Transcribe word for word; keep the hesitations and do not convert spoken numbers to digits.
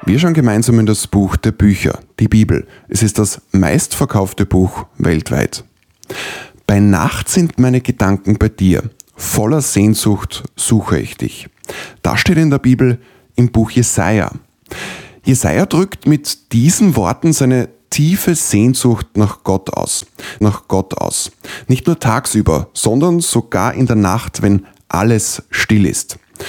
Wir schauen gemeinsam in das Buch der Bücher, die Bibel. Es ist das meistverkaufte Buch weltweit. Bei Nacht sind meine Gedanken bei dir. Voller Sehnsucht suche ich dich. Das steht in der Bibel im Buch Jesaja. Jesaja drückt mit diesen Worten seine tiefe Sehnsucht nach Gott aus. Nach Gott aus. Nicht nur tagsüber, sondern sogar in der Nacht, wenn alles still ist.